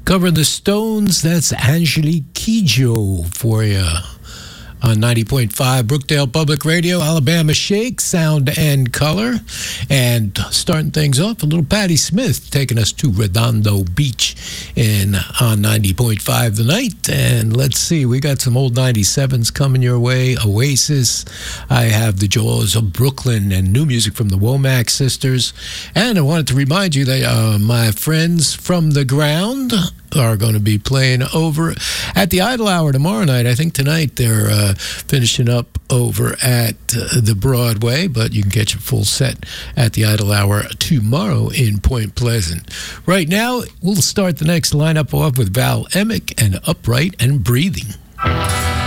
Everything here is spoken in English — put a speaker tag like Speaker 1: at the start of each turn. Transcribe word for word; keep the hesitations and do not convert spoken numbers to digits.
Speaker 1: Covering the Stones, that's Angelique Kidjo for you on ninety point five Brookdale Public Radio, Alabama Shake, Sound and Color. And starting things off, a little Patti Smith taking us to Redondo Beach in on ninety point five tonight. And let's see, we got some old ninety-sevens coming your way. Oasis, I have the Jaws of Brooklyn, and new music from the Womack Sisters. And I wanted to remind you that uh, my friends from the ground are going to be playing over at the Idle Hour tomorrow night. I think tonight they're uh, finishing up over at uh, the Broadway, but you can catch a full set at the Idle Hour tomorrow in Point Pleasant. Right now, we'll start the next lineup off with Val Emick and Upright and Breathing.